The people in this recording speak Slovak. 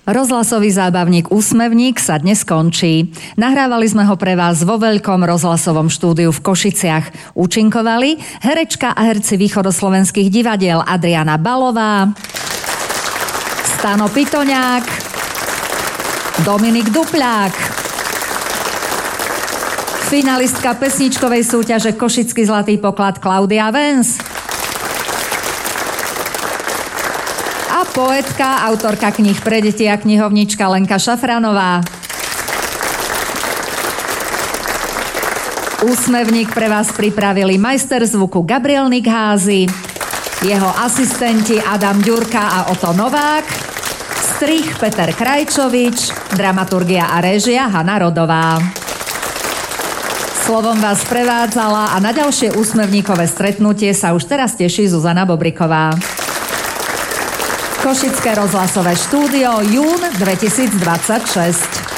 Rozhlasový zábavník Úsmevník sa dnes končí. Nahrávali sme ho pre vás vo veľkom rozhlasovom štúdiu v Košiciach. Účinkovali herečka a herci východoslovenských divadiel Adriana Balová, Stano Pitoňák, Dominik Dupľák, finalistka pesničkovej súťaže Košický zlatý poklad Klaudia Vens a poetka, autorka kníh pre deti a knihovnička Lenka Šafranová. Úsmevník pre vás pripravili majster zvuku Gabriel Nikházy, jeho asistenti Adam Ďurka a Oto Novák, strih Peter Krajčovič, dramaturgia a réžia Hana Rodová. Slovom vás prevádzala a na ďalšie úsmevníkové stretnutie sa už teraz teší Zuzana Bobriková. Košické rozhlasové štúdio, jún 2026.